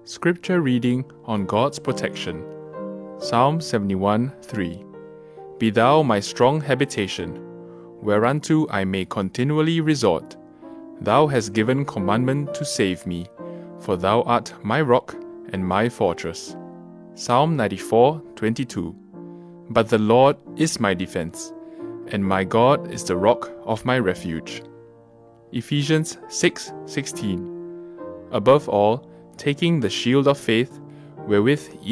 Scripture reading on God's protection. Psalm 71:3. Be thou my strong habitation, whereunto I may continually resort. Thou hast given commandment to save me, for thou art my rock and my fortress. Psalm 94:22. But the Lord is my defense, and my God is the rock of my refuge. Ephesians 6:16. Above all, taking the shield of faith, wherewith ye